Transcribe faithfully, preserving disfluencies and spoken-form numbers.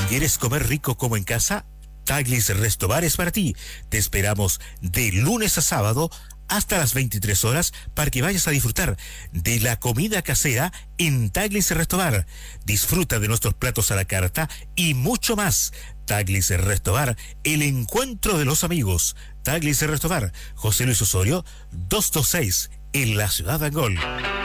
¿Quieres comer rico como en casa? Taglis Restobar es para ti. Te esperamos de lunes a sábado hasta las veintitrés horas para que vayas a disfrutar de la comida casera en Taglis Restobar. Disfruta de nuestros platos a la carta y mucho más. Taglis Restobar, el encuentro de los amigos. Taglis Restobar, José Luis Osorio, doscientos veintiséis, en la ciudad de Angol.